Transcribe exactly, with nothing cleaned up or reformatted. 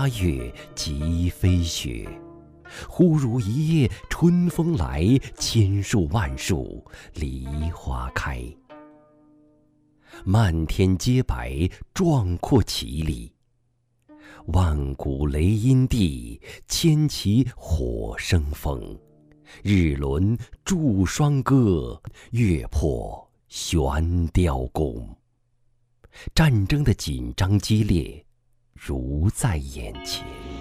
八月即飞雪，忽如一夜春风来，千树万树梨花开。漫天洁白，壮阔绮丽，万古雷音地，千骑火生风。日轮祝双歌，月破悬雕弓。战争的紧张激烈如在眼前。